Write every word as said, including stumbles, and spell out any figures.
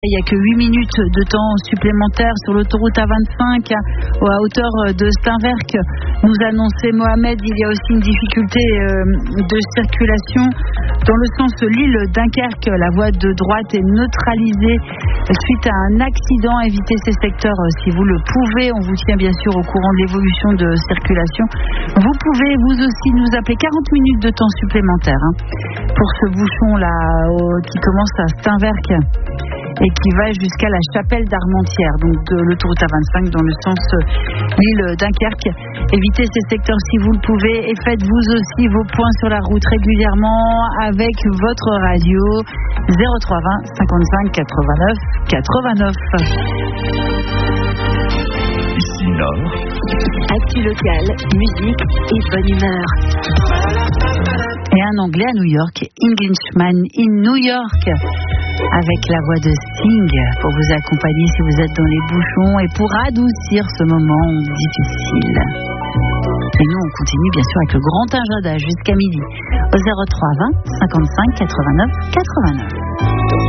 Il n'y a que huit minutes de temps supplémentaire sur l'autoroute A vingt-cinq à hauteur de Steinwerk. Nous annonçait Mohamed, il y a aussi une difficulté de circulation dans le sens Lille-Dunkerque. La voie de droite est neutralisée suite à un accident. Évitez ces secteurs si vous le pouvez. On vous tient bien sûr au courant de l'évolution de circulation. Vous pouvez vous aussi nous appeler. quarante minutes de temps supplémentaire hein, pour ce bouchon là qui commence à Steinwerk et qui va jusqu'à la chapelle d'Armentières, donc de l'autoroute A vingt-cinq dans le sens Lille-Dunkerque. Évitez ces secteurs si vous le pouvez et faites-vous aussi vos points sur la route régulièrement avec votre radio zéro trois vingt cinquante-cinq quatre-vingt-neuf quatre-vingt-neuf. Ici Nord. Actu locale, musique et bonne humeur. Et un anglais à New York, Englishman in New York, avec la voix de Sting pour vous accompagner si vous êtes dans les bouchons et pour adoucir ce moment difficile. Et nous, on continue bien sûr avec le grand agenda jusqu'à midi au zéro trois vingt cinquante-cinq quatre-vingt-neuf quatre-vingt-neuf.